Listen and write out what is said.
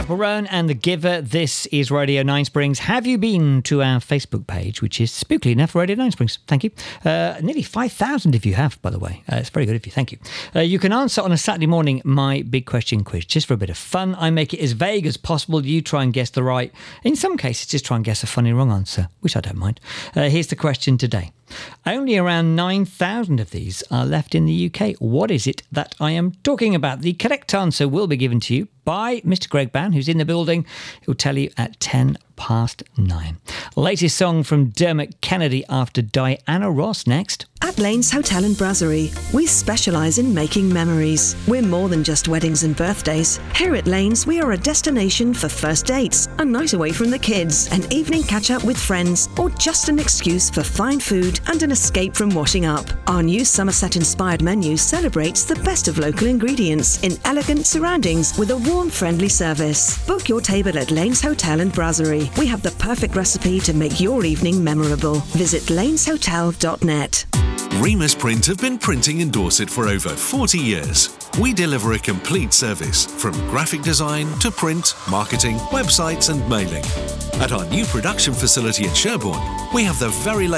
Michael Rowan and The Giver. This is Radio 9 Springs. Have you been to our Facebook page, which is spookily enough Radio 9 Springs? Thank you. Nearly 5,000 if you have, by the way. It's very good if you. Thank you. You can answer on a Saturday morning my big question quiz just for a bit of fun. I make it as vague as possible. You try and guess the right. In some cases, just try and guess a funny wrong answer, which I don't mind. Here's the question today. Only around 9,000 of these are left in the UK. What is it that I am talking about? The correct answer will be given to you by Mr. Greg Bown, who's in the building. He'll tell you at 9:10. Latest song from Dermot Kennedy after Diana Ross next. At Lanes Hotel and Brasserie, we specialise in making memories. We're more than just weddings and birthdays. Here at Lanes, we are a destination for first dates, a night away from the kids, an evening catch-up with friends, or just an excuse for fine food and an escape from washing up. Our new Somerset-inspired menu celebrates the best of local ingredients in elegant surroundings with a warm, friendly service. Book your table at Lanes Hotel and Brasserie. We have the perfect recipe to make your evening memorable. Visit laneshotel.net. Remus Print have been printing in Dorset for over 40 years. We deliver a complete service from graphic design to print, marketing, websites and mailing. At our new production facility in Sherborne, we have the very latest